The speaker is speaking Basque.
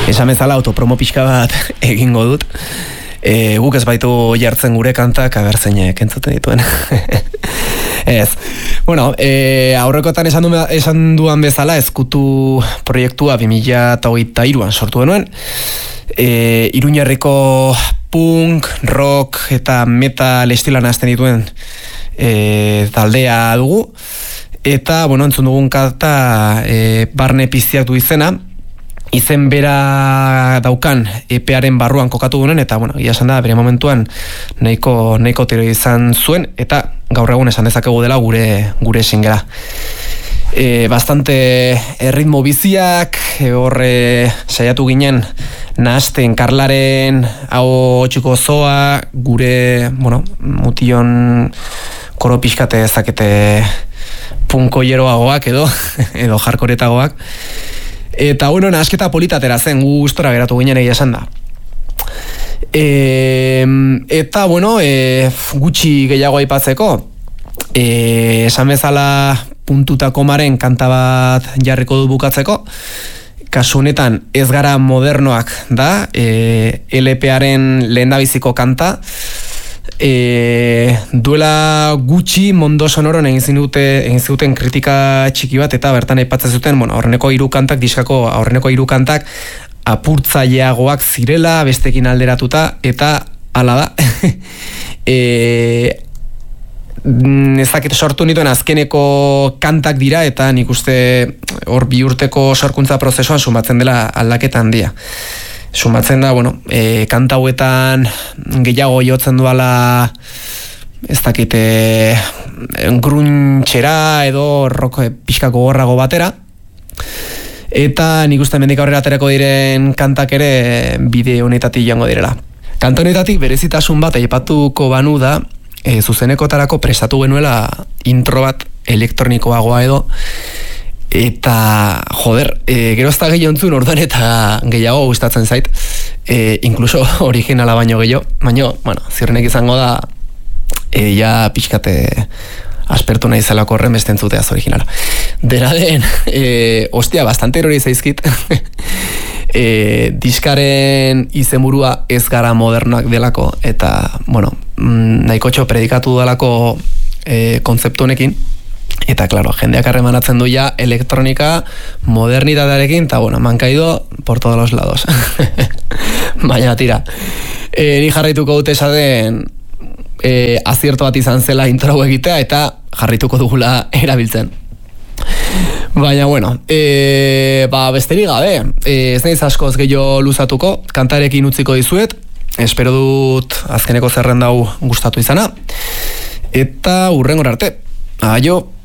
Esan bezala autopromo pixka bat egingo dut. Guk ez baitu jartzen gure kantak abertzeinek entzuten dituen. Ez. Bueno, aurrekotan esan duan bezala ezkutu proiektua 2023an sortu denuen. Iruñerriko punk, rock eta metal estilan hasten dituen taldea dugu. Eta, bueno, entzun dugun kanta barne piztiak du izena. Izen bera daukan EParen barruan kokatu duen, eta, bueno, ia esan da, bere momentuan nahiko tiro izan zuen, eta gaur egun esan dezakegu dela gure singela. Bastante ritmo biziak, horre saiatu ginen nahasten Karlaren hau txiko zoa, gure, bueno, mution koro pixkate ezakete punkoieroagoak edo jarkoretagoak. Eta bueno, nahasketa politatera zen, gustora geratu ginen egia esan da. Eta bueno, gutxi gehiago aipatzeko, esan bezala puntutako maren kanta bat jarriko du bukatzeko. Kasu honetan ez gara modernoak da, LParen lehendabiziko kanta. Duela gutxi Mondo Sonoron egin zuten kritika txiki bat, eta bertan aipatzen zuten, bueno, aurreneko 3 kantak, diskako aurreneko 3 kantak apurtzaileagoak zirela, bestekin alderatuta, eta hala da. Ezakit sortu nituen azkeneko kantak dira, eta nik uste hor 2 urteko sorkuntza prozesuan sumatzen dela aldaketa handia. Sumatzen da, bueno, kanta hauetan gehiago jotzen duala, ez dakite, gruntxera edo rock pixkako gorrago batera. Eta nik uste mendik aurrera aterako diren kantak ere bide honetatik joango direla. Kanta honetatik berezitasun bat aipatuko banu da, zuzenekotarako prestatu genuela intro bat elektronikoagoa edo, eta, joder, gero ez da gehiago entzun orduan eta gehiago gustatzen zait, inkluso originala baino gehiago, baino, bueno, zirrenek izango da, ja pixkate aspertu nahi zelako horren beste entzuteaz originala. Dena den, ostia, bastante erori zaizkit, diskaren izenburua ez gara modernak delako, eta, bueno, nahikotxo predikatu delako kontzeptu honekin. Eta, claro, jendeak harremanatzen du ja elektronika modernitatearekin, eta, bueno, mankaido por todos los lados. Baina, tira. Ni jarraituko dute esaten azierto bat izan zela intro egitea, eta jarraituko dugula erabiltzen. Baina, bueno, besterik gabe, ez naiz askoz gehiago luzatuko, kantarekin utziko dizuet, espero dut azkeneko zerrenda hau gustatu izana, eta hurrengora arte. Aio!